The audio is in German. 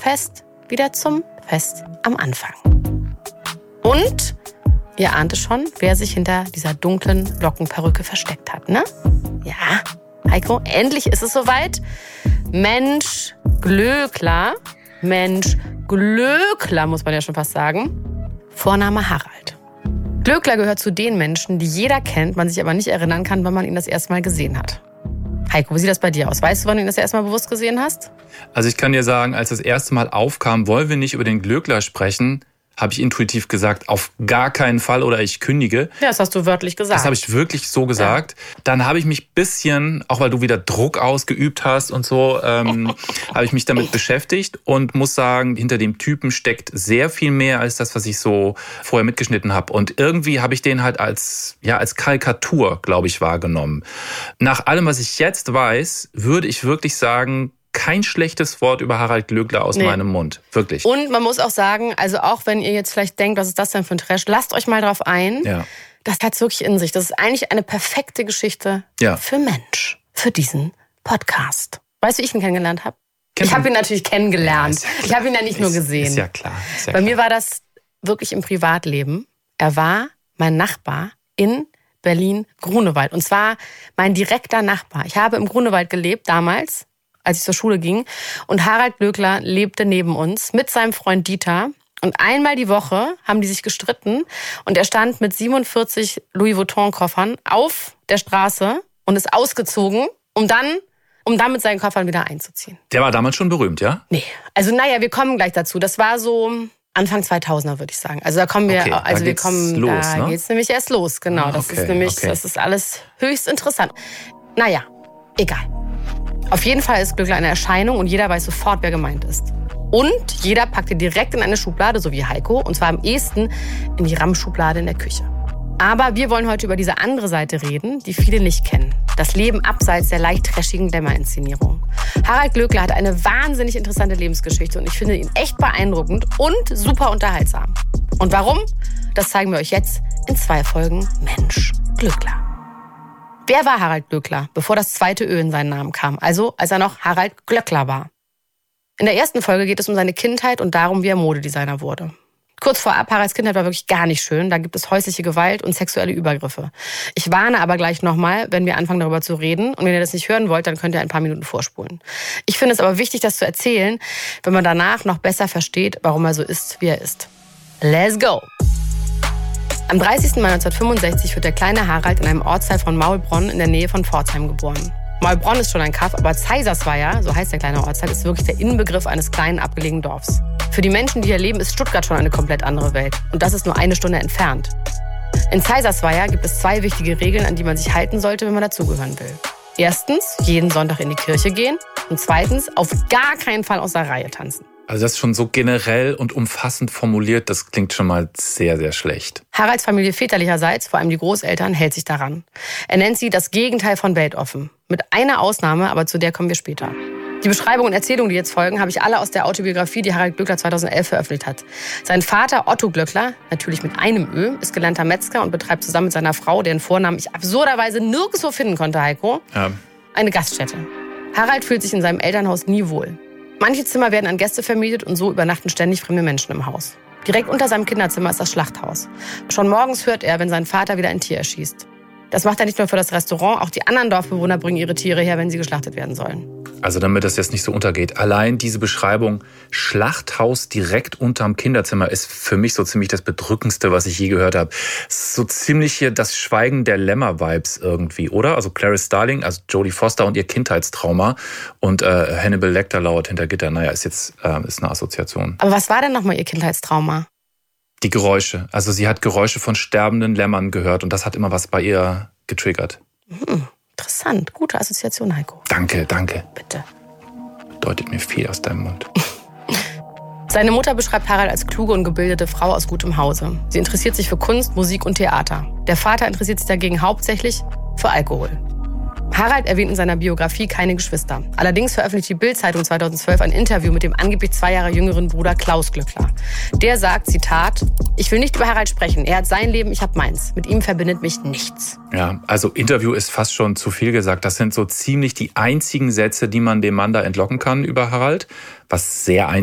Fest wieder zum Fest am Anfang. Und ihr ahnt es schon, wer sich hinter dieser dunklen Lockenperücke versteckt hat, ne? Ja, Heiko, endlich ist es soweit. Mensch Glöckler, muss man ja schon fast sagen. Vorname Harald. Glöckler gehört zu den Menschen, die jeder kennt, man sich aber nicht erinnern kann, wann man ihn das erste Mal gesehen hat. Heiko, wie sieht das bei dir aus? Weißt du, wann du ihn das erste Mal bewusst gesehen hast? Also ich kann dir sagen, als das erste Mal aufkam, wollen wir nicht über den Glöckler sprechen, habe ich intuitiv gesagt, auf gar keinen Fall oder ich kündige. Ja, das hast du wörtlich gesagt. Das habe ich wirklich so gesagt. Ja. Dann habe ich mich ein bisschen, auch weil du wieder Druck ausgeübt hast und so, habe ich mich damit beschäftigt und muss sagen, hinter dem Typen steckt sehr viel mehr als das, was ich so vorher mitgeschnitten habe. Und irgendwie habe ich den halt als Karikatur, glaube ich, wahrgenommen. Nach allem, was ich jetzt weiß, würde ich wirklich sagen, kein schlechtes Wort über Harald Glöckler aus meinem Mund. Wirklich. Und man muss auch sagen, also auch wenn ihr jetzt vielleicht denkt, was ist das denn für ein Trash, lasst euch mal drauf ein. Ja. Das hat's wirklich in sich. Das ist eigentlich eine perfekte Geschichte für Mensch, für diesen Podcast. Weißt du, wie ich ihn kennengelernt habe? Ich habe ihn natürlich kennengelernt. Ich habe ihn ja nicht nur gesehen. Ist ja klar. Bei mir war das wirklich im Privatleben. Er war mein Nachbar in Berlin-Grunewald. Und zwar mein direkter Nachbar. Ich habe im Grunewald gelebt damals, als ich zur Schule ging. Und Harald Glöckler lebte neben uns mit seinem Freund Dieter. Und einmal die Woche haben die sich gestritten. Und er stand mit 47 Louis Vuitton-Koffern auf der Straße und ist ausgezogen, um dann mit seinen Koffern wieder einzuziehen. Der war damals schon berühmt, ja? Nee. Also wir kommen gleich dazu. Das war so Anfang 2000er, würde ich sagen. Also da kommen wir, da geht's nämlich erst los. Genau, das ist alles höchst interessant. Naja, egal. Auf jeden Fall ist Glöckler eine Erscheinung und jeder weiß sofort, wer gemeint ist. Und jeder packt ihn direkt in eine Schublade, so wie Heiko, und zwar am ehesten in die Ramschschublade in der Küche. Aber wir wollen heute über diese andere Seite reden, die viele nicht kennen. Das Leben abseits der leicht trashigen Dämmerinszenierung. Harald Glöckler hat eine wahnsinnig interessante Lebensgeschichte und ich finde ihn echt beeindruckend und super unterhaltsam. Und warum? Das zeigen wir euch jetzt in 2 Folgen Mensch Glöckler. Wer war Harald Glöckler, bevor das zweite Ö in seinen Namen kam? Also, als er noch Harald Glöckler war. In der ersten Folge geht es um seine Kindheit und darum, wie er Modedesigner wurde. Kurz vorab, Haralds Kindheit war wirklich gar nicht schön. Da gibt es häusliche Gewalt und sexuelle Übergriffe. Ich warne aber gleich nochmal, wenn wir anfangen darüber zu reden. Und wenn ihr das nicht hören wollt, dann könnt ihr ein paar Minuten vorspulen. Ich finde es aber wichtig, das zu erzählen, wenn man danach noch besser versteht, warum er so ist, wie er ist. Let's go! Am 30. Mai 1965 wird der kleine Harald in einem Ortsteil von Maulbronn in der Nähe von Pforzheim geboren. Maulbronn ist schon ein Kaff, aber Zeisersweier, so heißt der kleine Ortsteil, ist wirklich der Inbegriff eines kleinen abgelegenen Dorfs. Für die Menschen, die hier leben, ist Stuttgart schon eine komplett andere Welt. Und das ist nur 1 Stunde entfernt. In Zeisersweier gibt es 2 wichtige Regeln, an die man sich halten sollte, wenn man dazugehören will. Erstens, jeden Sonntag in die Kirche gehen. Und zweitens, auf gar keinen Fall aus der Reihe tanzen. Also das ist schon so generell und umfassend formuliert, das klingt schon mal sehr, sehr schlecht. Haralds Familie väterlicherseits, vor allem die Großeltern, hält sich daran. Er nennt sie das Gegenteil von weltoffen. Mit einer Ausnahme, aber zu der kommen wir später. Die Beschreibungen und Erzählungen, die jetzt folgen, habe ich alle aus der Autobiografie, die Harald Glöckler 2011 veröffentlicht hat. Sein Vater Otto Glöckler, natürlich mit einem Ö, ist gelernter Metzger und betreibt zusammen mit seiner Frau, deren Vornamen ich absurderweise nirgendwo finden konnte, Heiko, eine Gaststätte. Harald fühlt sich in seinem Elternhaus nie wohl. Manche Zimmer werden an Gäste vermietet und so übernachten ständig fremde Menschen im Haus. Direkt unter seinem Kinderzimmer ist das Schlachthaus. Schon morgens hört er, wenn sein Vater wieder ein Tier erschießt. Das macht er nicht nur für das Restaurant, auch die anderen Dorfbewohner bringen ihre Tiere her, wenn sie geschlachtet werden sollen. Also damit das jetzt nicht so untergeht, allein diese Beschreibung Schlachthaus direkt unterm Kinderzimmer ist für mich so ziemlich das Bedrückendste, was ich je gehört habe. So ziemlich hier das Schweigen der Lämmer-Vibes irgendwie, oder? Also Clarice Starling, also Jodie Foster und ihr Kindheitstrauma und Hannibal Lecter lauert hinter Gitter. Naja, ist eine Assoziation. Aber was war denn nochmal ihr Kindheitstrauma? Die Geräusche. Also sie hat Geräusche von sterbenden Lämmern gehört und das hat immer was bei ihr getriggert. Interessant. Gute Assoziation, Heiko. Danke. Bitte. Bedeutet mir viel aus deinem Mund. Seine Mutter beschreibt Harald als kluge und gebildete Frau aus gutem Hause. Sie interessiert sich für Kunst, Musik und Theater. Der Vater interessiert sich dagegen hauptsächlich für Alkohol. Harald erwähnt in seiner Biografie keine Geschwister. Allerdings veröffentlicht die Bild-Zeitung 2012 ein Interview mit dem angeblich 2 Jahre jüngeren Bruder Klaus Glöckler. Der sagt, Zitat, ich will nicht über Harald sprechen. Er hat sein Leben, ich habe meins. Mit ihm verbindet mich nichts. Ja, also Interview ist fast schon zu viel gesagt. Das sind so ziemlich die einzigen Sätze, die man dem Mann da entlocken kann über Harald. Was sehr